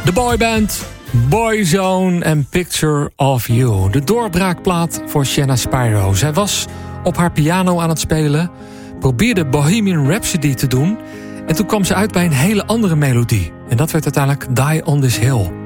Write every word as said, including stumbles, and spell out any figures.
De boyband Boyzone en Picture of You. De doorbraakplaat voor Shanna Spyro. Zij was op haar piano aan het spelen, probeerde Bohemian Rhapsody te doen en toen kwam ze uit bij een hele andere melodie. En dat werd uiteindelijk Die on This Hill.